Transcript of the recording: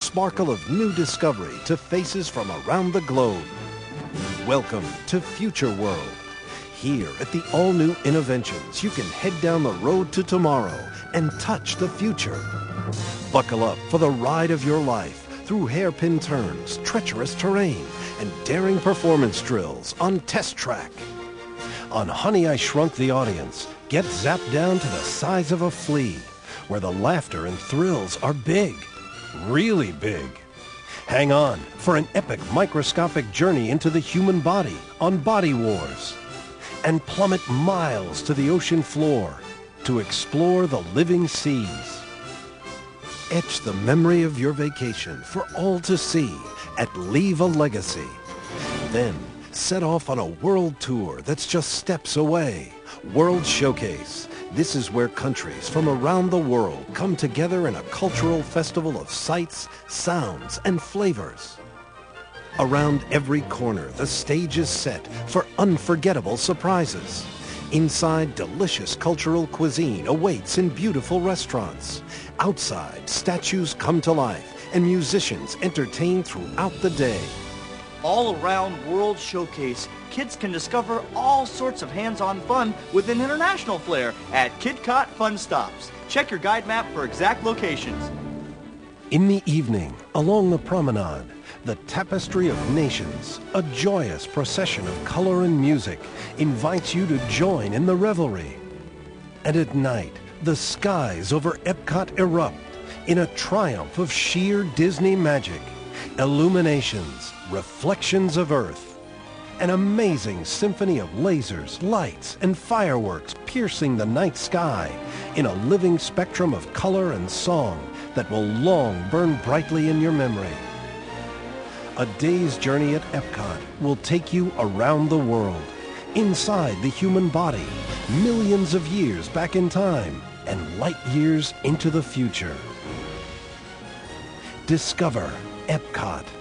sparkle of new discovery to faces from around the globe. Welcome to Future World. Here at the all-new Innoventions, you can head down the road to tomorrow and touch the future. Buckle up for the ride of your life through hairpin turns, treacherous terrain, and daring performance drills on Test Track. On Honey, I Shrunk the Audience, get zapped down to the size of a flea, where the laughter and thrills are big, really big. Hang on for an epic microscopic journey into the human body on Body Wars. And plummet miles to the ocean floor to explore the living seas. Etch the memory of your vacation for all to see at Leave a Legacy. Then set off on a world tour that's just steps away. World Showcase. This is where countries from around the world come together in a cultural festival of sights, sounds, and flavors. Around every corner, the stage is set for unforgettable surprises. Inside, delicious cultural cuisine awaits in beautiful restaurants. Outside, statues come to life and musicians entertain throughout the day. All around World Showcase, kids can discover all sorts of hands-on fun with an international flair at Kidcot Fun Stops. Check your guide map for exact locations. In the evening, along the promenade, the Tapestry of Nations, a joyous procession of color and music, invites you to join in the revelry. And at night, the skies over Epcot erupt in a triumph of sheer Disney magic. Illuminations, reflections of Earth, an amazing symphony of lasers, lights, and fireworks piercing the night sky in a living spectrum of color and song that will long burn brightly in your memory. A day's journey at Epcot will take you around the world, inside the human body, millions of years back in time, and light years into the future. Discover Epcot.